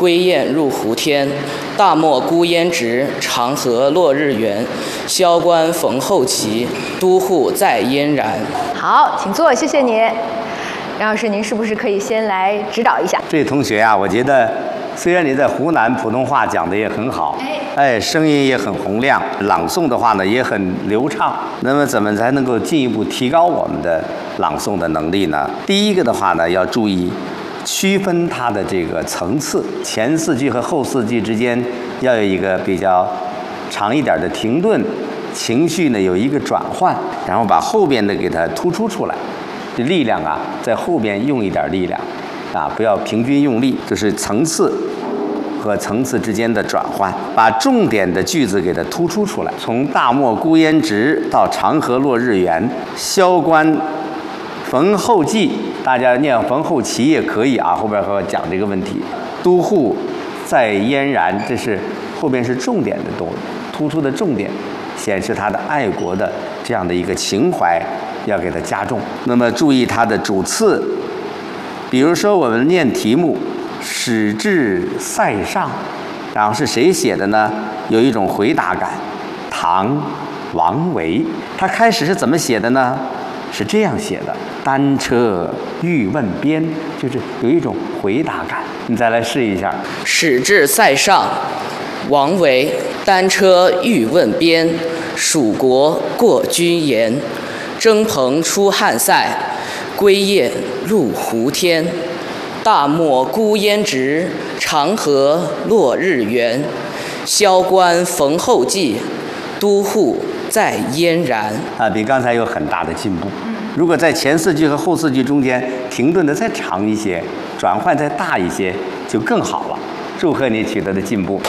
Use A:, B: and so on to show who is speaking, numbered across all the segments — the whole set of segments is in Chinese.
A: 归雁入胡天。大漠孤烟直，长河落日圆。萧关逢候骑，都护在燕然。
B: 好，请坐，谢谢你。杨老师，您是不是可以先来指导一下？
C: 这位同学啊，我觉得虽然你在湖南普通话讲的也很好，声音也很洪亮，朗诵的话呢也很流畅。那么怎么才能够进一步提高我们的朗诵的能力呢？第一个的话呢，要注意区分它的这个层次，前4句和后4句之间要有一个比较长一点的停顿，情绪呢有一个转换，然后把后边的给它突出出来。这力量啊，在后边用一点力量，啊，不要平均用力，就是层次和层次之间的转换，把重点的句子给它突出出来。从大漠孤烟直到长河落日圆，萧关逢候骑，大家念逢候骑也可以啊，后边还要讲这个问题。都护在燕然，这是后边是重点的东西，突出的重点，显示他的爱国的这样的一个情怀。要给它加重，那么注意它的主次，比如说我们念题目“始至塞上”，然后是谁写的呢？有一种回答感。唐王维，他开始是怎么写的呢？是这样写的：单车欲问边，就是有一种回答感。你再来试一下。
A: 始至塞上，王维。单车欲问边，蜀国过居延。征蓬出汉塞，归雁入胡天。大漠孤烟直，长河落日圆。萧关逢候骑，都护在燕然。
C: 啊，比刚才有很大的进步。如果在前4句和后4句中间停顿的再长一些，转换再大一些，就更好了。祝贺你取得的进步。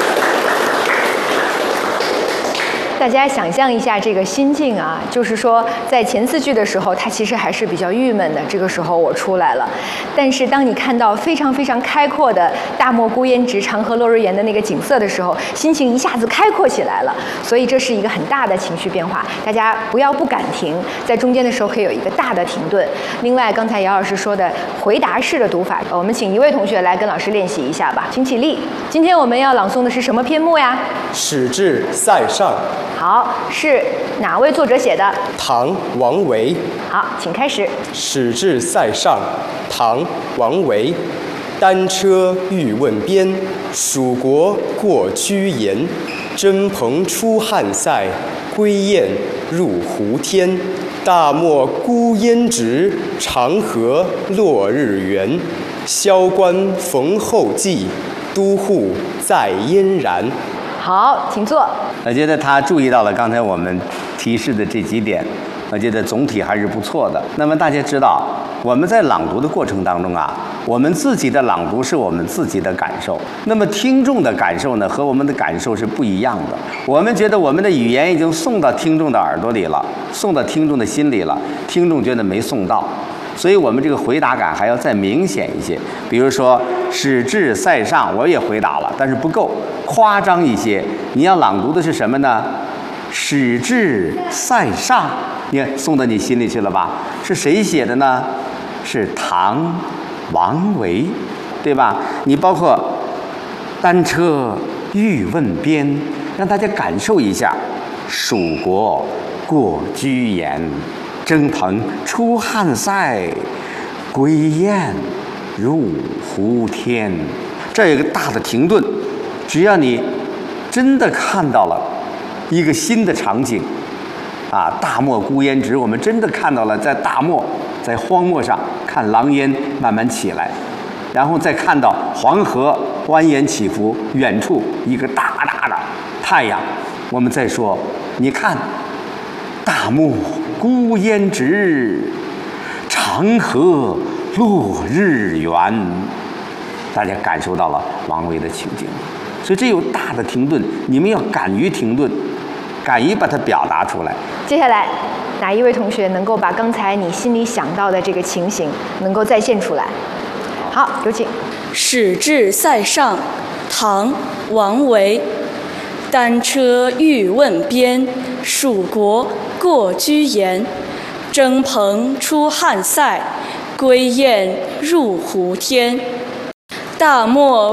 B: 大家想象一下这个心境啊，就是说在前4句的时候，他其实还是比较郁闷的。这个时候我出来了，但是当你看到非常非常开阔的大漠孤烟直，长河落日圆的那个景色的时候，心情一下子开阔起来了。所以这是一个很大的情绪变化，大家不敢停，在中间的时候可以有一个大的停顿。另外，刚才姚老师说的回答式的读法，我们请一位同学来跟老师练习一下吧，请起立。今天我们要朗诵的是什么篇目呀？
D: 始至塞上。
B: 好，是哪位作者写的？
D: 唐王维。
B: 好，请开始。
D: 始至塞上，唐王维。单车欲问边，蜀国过居延。征蓬出汉塞，归雁入胡天。大漠孤烟直，长河落日圆。萧关逢候骑，都护在燕然。
B: 好，请坐。
C: 我觉得他注意到了刚才我们提示的这几点，我觉得总体还是不错的。那么大家知道，我们在朗读的过程当中啊，我们自己的朗读是我们自己的感受，那么听众的感受呢，和我们的感受是不一样的。我们觉得我们的语言已经送到听众的耳朵里了，送到听众的心里了，听众觉得没送到。所以我们这个回答感还要再明显一些。比如说始至塞上，我也回答了，但是不够，夸张一些。你要朗读的是什么呢？始至塞上，你看送到你心里去了吧？是谁写的呢？是唐王维，对吧？你包括单车欲问边，让大家感受一下蜀国过居延。征蓬出汉塞，归雁入胡天。这有一个大的停顿，只要你真的看到了一个新的场景，啊，大漠孤烟直，我们真的看到了在大漠，在荒漠上看狼烟慢慢起来，然后再看到黄河蜿蜒起伏，远处一个大大的太阳。我们再说，你看大漠孤烟直，长河落日圆。大家感受到了王维的情景，所以这有大的停顿，你们要敢于停顿，敢于把它表达出来。
B: 接下来，哪一位同学能够把刚才你心里想到的这个情形能够再现出来？好，有请。
E: 始至塞上，唐·王维。单车欲问边，蜀国过居延。征蓬出汉塞，归雁入胡天。大漠